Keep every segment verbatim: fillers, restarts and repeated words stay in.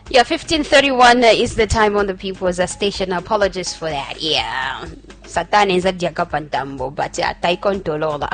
Yeah, fifteen thirty-one is the time on the People's Station. Apologies for that. Yeah. Satan is a Jakapantambo, but yeah, Taikon Tolola.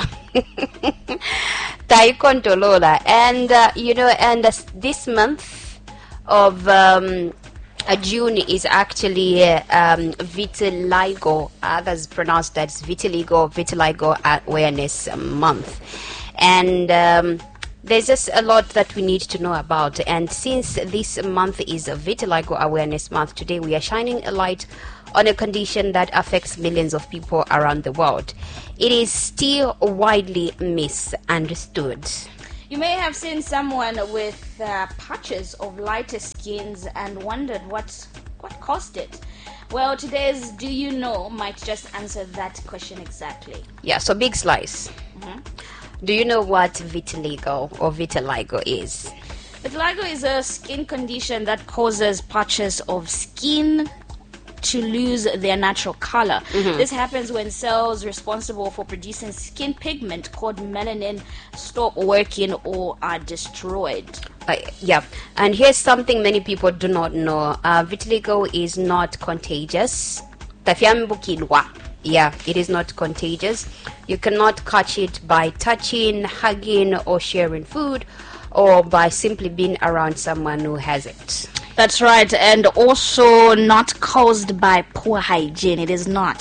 Taikon Tolola. And, uh, you know, and uh, this month of um, uh, June is actually uh, um, Vitiligo. Others pronounce that Vitiligo, Vitiligo Awareness Month. And, um, there's just a lot that we need to know about, and since this month is a Vitiligo Awareness Month, today we are shining a light on a condition that affects millions of people around the world. It is still widely misunderstood. You may have seen someone with uh, patches of lighter skins and wondered what what caused it. Well, today's Do You Know might just answer that question exactly. Yeah, so big slice. Mm-hmm. Do you know what vitiligo or vitiligo is? Vitiligo is a skin condition that causes patches of skin to lose their natural color. Mm-hmm. This happens when cells responsible for producing skin pigment called melanin stop working or are destroyed. Uh, yeah, and here's something many people do not know. Uh, vitiligo is not contagious. Yeah, it is not contagious. You cannot catch it by touching, hugging, or sharing food, or by simply being around someone who has it. That's right, and also not caused by poor hygiene. It is not,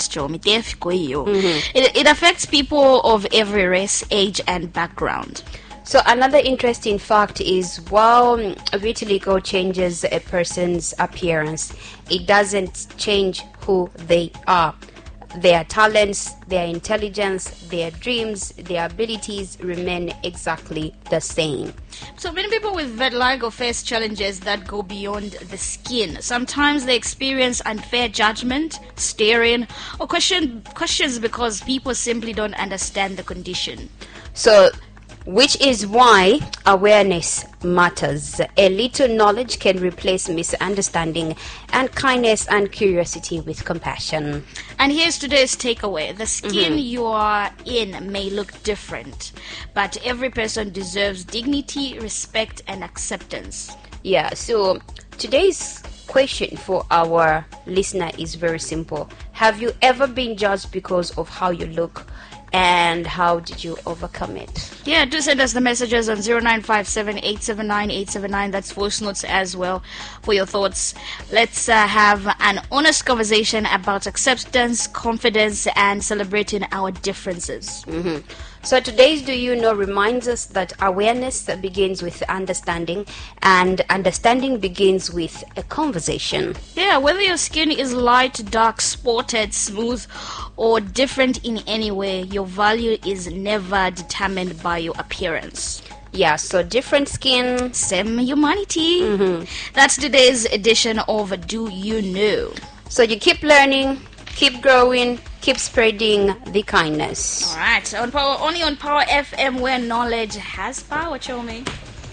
mm-hmm. it, it affects people of every race, age, and background. So another interesting fact is while vitiligo changes a person's appearance, it doesn't change who they are. Their talents, their intelligence, their dreams, their abilities remain exactly the same. So many people with vitiligo face challenges that go beyond the skin. Sometimes they experience unfair judgment, staring, or question, questions because people simply don't understand the condition. So, which is why awareness matters. A little knowledge can replace misunderstanding, and kindness and curiosity with compassion. And here's today's takeaway. The skin mm-hmm. you are in may look different, but every person deserves dignity, respect, and acceptance. Yeah, so today's question for our listener is very simple. Have you ever been judged because of how you look? And how did you overcome it? Yeah, do send us the messages on zero nine five seven, eight seven nine, eight seven nine. That's voice notes as well for your thoughts. Let's uh, have an honest conversation about acceptance, confidence, and celebrating our differences. Mm-hmm. So today's Do You Know reminds us that awareness begins with understanding, and understanding begins with a conversation. Yeah, whether your skin is light, dark, spotted, smooth, or different in any way, your value is never determined by your appearance. Yeah, so different skin, same humanity. Mm-hmm. That's today's edition of Do You Know. So you keep learning, keep growing, keep spreading the kindness. All right, on Power, only on Power F M, where knowledge has power, Chomi.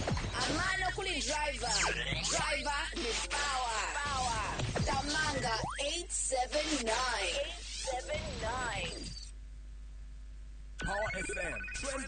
Amano kuli driver, driver is power. Power. Tamanga eight seven nine. eight seven nine. Power F M.